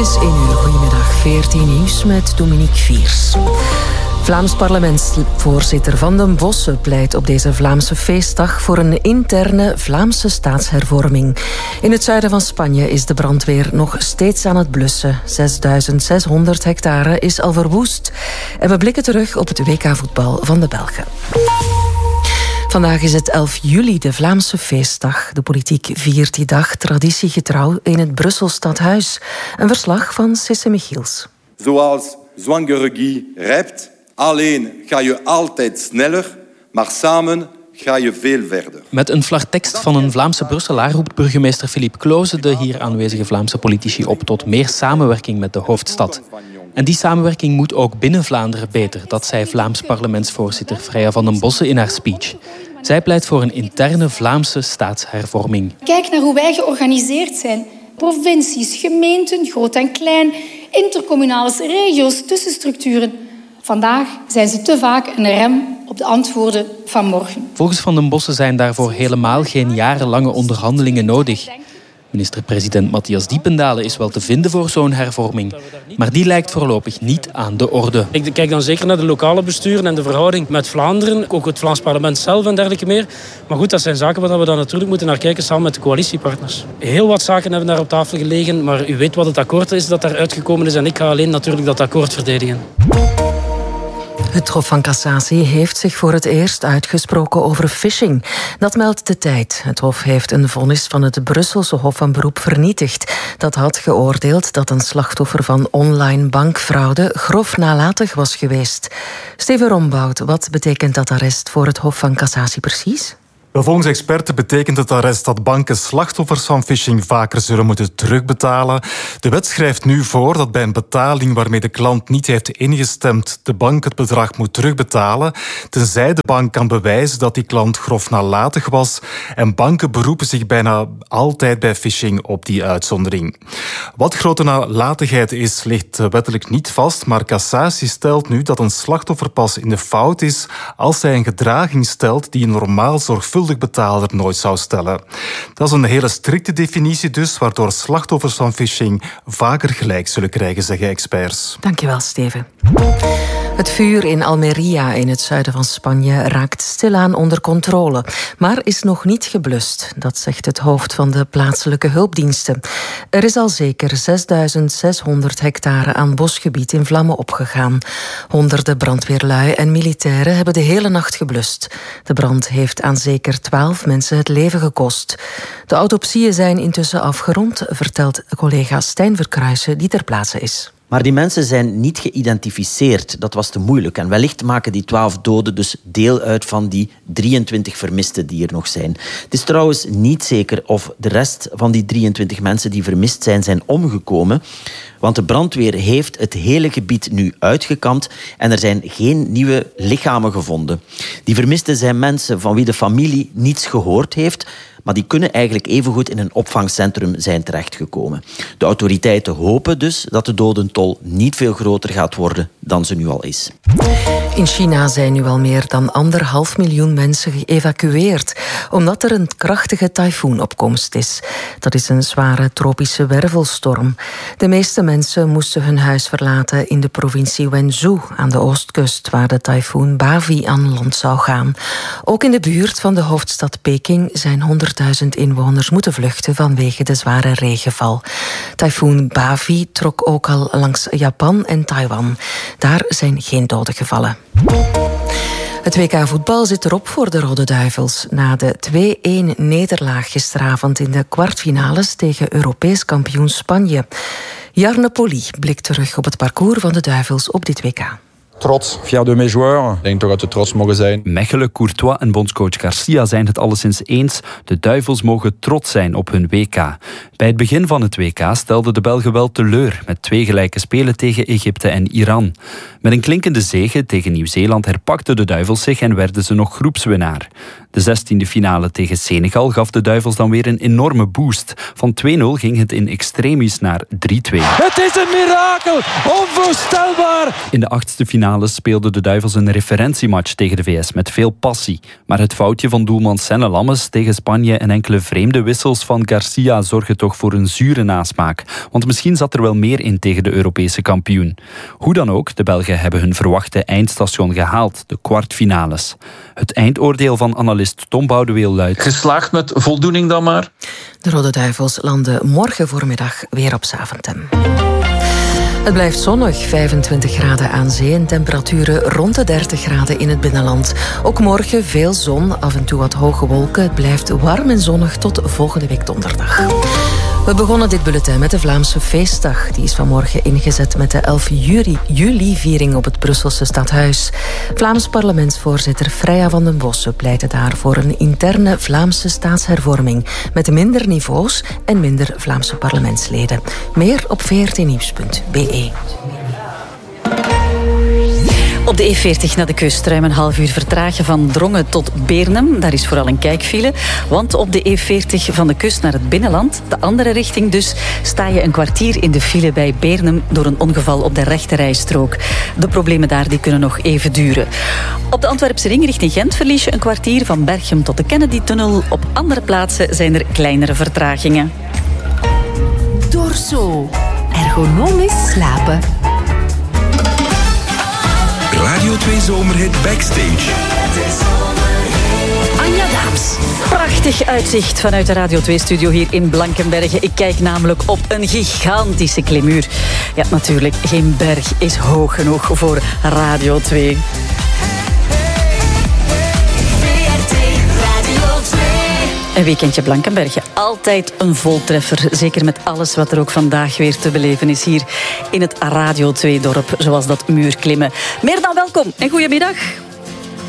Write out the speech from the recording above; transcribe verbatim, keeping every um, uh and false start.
is één uur. Goedemiddag, veertien nieuws met Dominique Viers. Vlaams parlementsvoorzitter Van den Bossen pleit op deze Vlaamse feestdag voor een interne Vlaamse staatshervorming. In het zuiden van Spanje is de brandweer nog steeds aan het blussen. zesduizend zeshonderd hectare is al verwoest. En we blikken terug op het W K-voetbal van de Belgen. Vandaag is het elf juli, de Vlaamse feestdag. De politiek viert die dag traditiegetrouw in het Brussels Stadhuis. Een verslag van Sisse Michiels. Zoals zwangere Guy rijpt, alleen ga je altijd sneller, maar samen ga je veel verder. Met een vlagtekst van een Vlaamse Brusselaar roept burgemeester Philippe Cloze de hier aanwezige Vlaamse politici op tot meer samenwerking met de hoofdstad. En die samenwerking moet ook binnen Vlaanderen beter, dat zei Vlaams parlementsvoorzitter Freya Van den Bossen in haar speech. Zij pleit voor een interne Vlaamse staatshervorming. Kijk naar hoe wij georganiseerd zijn. Provincies, gemeenten, groot en klein, intercommunales, regio's, tussenstructuren. Vandaag zijn ze te vaak een rem op de antwoorden van morgen. Volgens Van den Bossen zijn daarvoor helemaal geen jarenlange onderhandelingen nodig. Minister-president Matthias Diependalen is wel te vinden voor zo'n hervorming. Maar die lijkt voorlopig niet aan de orde. Ik kijk dan zeker naar de lokale besturen en de verhouding met Vlaanderen. Ook het Vlaams parlement zelf en dergelijke meer. Maar goed, dat zijn zaken waar we dan natuurlijk moeten naar kijken samen met de coalitiepartners. Heel wat zaken hebben daar op tafel gelegen. Maar u weet wat het akkoord is dat daar uitgekomen is. En ik ga alleen natuurlijk dat akkoord verdedigen. Het Hof van Cassatie heeft zich voor het eerst uitgesproken over phishing. Dat meldt De Tijd. Het Hof heeft een vonnis van het Brusselse Hof van Beroep vernietigd. Dat had geoordeeld dat een slachtoffer van online bankfraude grof nalatig was geweest. Steven Rombout, wat betekent dat arrest voor het Hof van Cassatie precies? Volgens experten betekent het arrest dat banken slachtoffers van phishing vaker zullen moeten terugbetalen. De wet schrijft nu voor dat bij een betaling waarmee de klant niet heeft ingestemd de bank het bedrag moet terugbetalen, tenzij de bank kan bewijzen dat die klant grof nalatig was. En banken beroepen zich bijna altijd bij phishing op die uitzondering. Wat grote nalatigheid is, ligt wettelijk niet vast, maar Cassatie stelt nu dat een slachtoffer pas in de fout is als hij een gedraging stelt die een normaal zorgvuldig betaler nooit zou stellen. Dat is een hele strikte definitie dus, waardoor slachtoffers van phishing vaker gelijk zullen krijgen, zeggen experts. Dankjewel, Steven. Het vuur in Almería in het zuiden van Spanje raakt stilaan onder controle, maar is nog niet geblust. Dat zegt het hoofd van de plaatselijke hulpdiensten. Er is al zeker zesduizend zeshonderd hectare aan bosgebied in vlammen opgegaan. Honderden brandweerlui en militairen hebben de hele nacht geblust. De brand heeft aan zeker twaalf mensen het leven gekost. De autopsieën zijn intussen afgerond, vertelt collega Stijn Verkruijsen die ter plaatse is. Maar die mensen zijn niet geïdentificeerd. Dat was te moeilijk. En wellicht maken die twaalf doden dus deel uit van die drieëntwintig vermisten die er nog zijn. Het is trouwens niet zeker of de rest van die drieëntwintig mensen die vermist zijn, zijn omgekomen. Want de brandweer heeft het hele gebied nu uitgekampt en er zijn geen nieuwe lichamen gevonden. Die vermisten zijn mensen van wie de familie niets gehoord heeft, maar die kunnen eigenlijk evengoed in een opvangcentrum zijn terechtgekomen. De autoriteiten hopen dus dat de dodentol niet veel groter gaat worden dan ze nu al is. In China zijn nu al meer dan anderhalf miljoen mensen geëvacueerd, omdat er een krachtige tyfoon op komst is. Dat is een zware tropische wervelstorm. De meeste mensen moesten hun huis verlaten in de provincie Wenzhou aan de oostkust, waar de tyfoon Bavi aan land zou gaan. Ook in de buurt van de hoofdstad Peking zijn honderdduizend inwoners moeten vluchten vanwege de zware regenval. Tyfoon Bavi trok ook al langs Japan en Taiwan. Daar zijn geen doden gevallen. Het W K-voetbal zit erop voor de Rode Duivels. Na de twee-een nederlaag gisteravond in de kwartfinales tegen Europees kampioen Spanje. Jarne Poli blikt terug op het parcours van de Duivels op dit W K. Trots, fier de mes joueurs. Ik denk toch dat we trots mogen zijn. Mechelen, Courtois en bondscoach Garcia zijn het alleszins eens. De Duivels mogen trots zijn op hun W K. Bij het begin van het W K stelden de Belgen wel teleur met twee gelijke spelen tegen Egypte en Iran. Met een klinkende zege tegen Nieuw-Zeeland herpakten de Duivels zich en werden ze nog groepswinnaar. De zestiende finale tegen Senegal gaf de Duivels dan weer een enorme boost. Van twee nul ging het in extremis naar drie twee. Het is een mirakel! Onvoorstelbaar! In de achtste finale kwartfinales speelden de Duivels een referentiematch tegen de V S met veel passie. Maar het foutje van doelman Senne Lammes tegen Spanje en enkele vreemde wissels van Garcia zorgen toch voor een zure nasmaak. Want misschien zat er wel meer in tegen de Europese kampioen. Hoe dan ook, de Belgen hebben hun verwachte eindstation gehaald, de kwartfinales. Het eindoordeel van analist Tom Boudeweel luidt: geslaagd met voldoening dan maar. De Rode Duivels landen morgen voormiddag weer op Zaventem. Het blijft zonnig, vijfentwintig graden aan zee en temperaturen rond de dertig graden in het binnenland. Ook morgen veel zon, af en toe wat hoge wolken. Het blijft warm en zonnig tot volgende week donderdag. We begonnen dit bulletin met de Vlaamse feestdag. Die is vanmorgen ingezet met de elf juli-viering op het Brusselse stadhuis. Vlaams parlementsvoorzitter Freya van den Bossen pleitte daar voor een interne Vlaamse staatshervorming met minder niveaus en minder Vlaamse parlementsleden. Meer op v r t nieuws punt b e. Op de E veertig naar de kust ruim een half uur vertragen van Drongen tot Beernem. Daar is vooral een kijkfile. Want op de E veertig van de kust naar het binnenland, de andere richting dus, sta je een kwartier in de file bij Beernem door een ongeval op de rechterrijstrook. De problemen daar die kunnen nog even duren. Op de Antwerpse ring richting Gent verlies je een kwartier van Berchem tot de Kennedy-tunnel. Op andere plaatsen zijn er kleinere vertragingen. Dorso. Ergonomisch slapen. Radio twee Zomerhit Backstage. Anja Daams. Prachtig uitzicht vanuit de Radio twee-studio hier in Blankenberge. Ik kijk namelijk op een gigantische klimuur. Ja, natuurlijk, geen berg is hoog genoeg voor Radio twee. Een weekendje Blankenberge. Altijd een voltreffer. Zeker met alles wat er ook vandaag weer te beleven is hier in het Radio twee-dorp. Zoals dat muurklimmen. Meer dan welkom en goedemiddag.